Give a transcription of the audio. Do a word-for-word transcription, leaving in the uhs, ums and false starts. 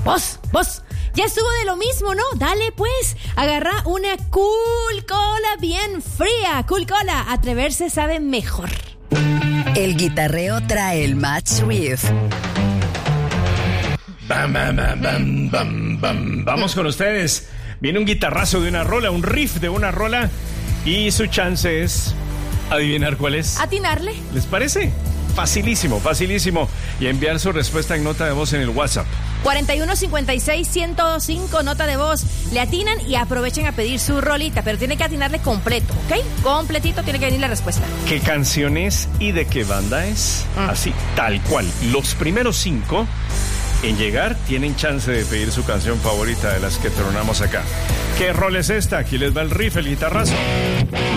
Vos, vos, ya estuvo de lo mismo, ¿no? Dale pues, agarra una Cool Cola bien fría. Cool Cola, atreverse sabe mejor. El guitarreo trae el match riff. Bam, bam, bam, bam, bam, bam. Vamos con ustedes. Viene un guitarrazo de una rola, un riff de una rola. Y su chance es adivinar cuál es. ¿Atinarle? ¿Les parece? Facilísimo, facilísimo. Y enviar su respuesta en nota de voz en el WhatsApp. cuarenta y uno cincuenta y seis ciento cinco, nota de voz. Le atinan y aprovechen a pedir su rolita, pero tiene que atinarle completo, ¿ok? Completito tiene que venir la respuesta. ¿Qué canción es y de qué banda es? Mm. Así, tal cual. Los primeros cinco en llegar tienen chance de pedir su canción favorita de las que tronamos acá. ¿Qué rol es esta? Aquí les va el riff, el guitarrazo.